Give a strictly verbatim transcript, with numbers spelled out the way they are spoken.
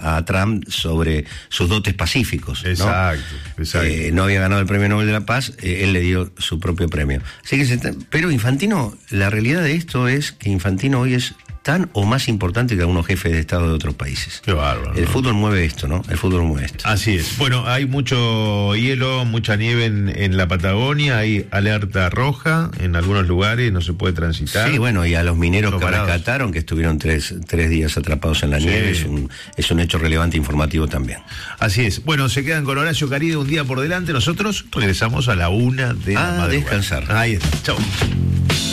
a, a Trump sobre sus dotes pacíficos. Exacto, ¿no? exacto. Eh, no había ganado el Premio Nobel de la Paz, eh, él le dio su propio premio. Así que se está, pero Infantino, la realidad de esto es que Infantino hoy es tan o más importante que algunos jefes de Estado de otros países. Qué bárbaro. El ¿no? fútbol mueve esto, ¿no? El fútbol mueve esto. Así es. Bueno, hay mucho hielo, mucha nieve en, en la Patagonia, hay alerta roja en algunos lugares, no se puede transitar. Sí, bueno, y a los mineros Los que parados. rescataron, que estuvieron tres, tres días atrapados en la Sí. nieve, es un, es un hecho relevante informativo también. Así es. Bueno, se quedan con Horacio Caride un día por delante. Nosotros regresamos a la una de la Ah, madrugada. descansar. Ahí está. Chau.